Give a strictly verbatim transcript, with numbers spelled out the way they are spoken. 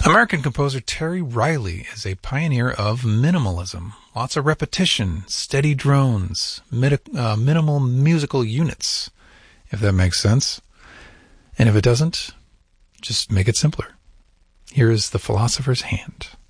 American composer Terry Riley is a pioneer of minimalism. Lots of repetition, steady drones, mid- uh, minimal musical units, if that makes sense. And if it doesn't, just make it simpler. Here is The Philosopher's Hand.